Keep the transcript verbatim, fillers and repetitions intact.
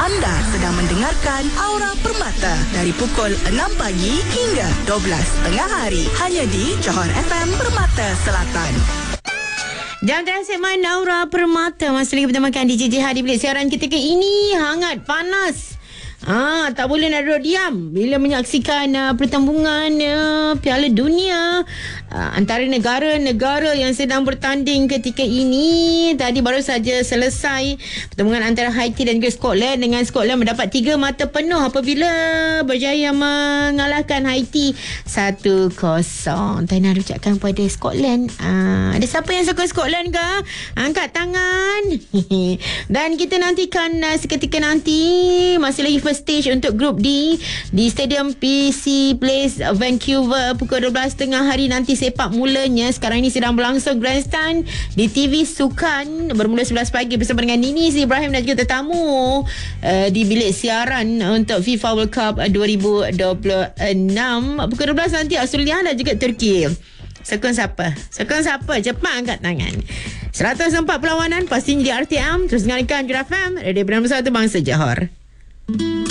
Anda sedang mendengarkan Aura Permata dari pukul enam pagi hingga dua belas tengah hari. Hanya di Johor F M Permata Selatan. Jam terakhir segmen Aura Permata. Masih lagi bertemakan D J Jihad di bilik siaran ketika ini. Hangat, panas. Ah, tak boleh nak duduk diam bila menyaksikan uh, pertembungan uh, Piala Dunia uh, antara negara-negara yang sedang bertanding ketika ini. Tadi baru saja selesai pertembungan antara Haiti dan juga Scotland, dengan Scotland mendapat tiga mata penuh apabila berjaya mengalahkan Haiti satu kosong. Saya nak ucapkan kepada Scotland, uh, ada siapa yang suka Scotland ke? Angkat tangan. Dan kita nantikan uh, seketika nanti, masih lagi first stage untuk grup D di Stadium P C Place Vancouver pukul dua belas tengah hari nanti sepak mulanya. Sekarang ini sedang berlangsung grandstand di T V Sukan bermula sebelas pagi bersama dengan Nini Ibrahim dan juga tetamu uh, di bilik siaran untuk FIFA World Cup dua ribu dua puluh enam. Pukul dua belas nanti Australia dan juga Turki. Sokong siapa? Sokong siapa? Cepat angkat tangan. seratus empat perlawanan pastinya di R T M. Terus dengarkan Jura F M, Radio Bersatu Bangsa Johor.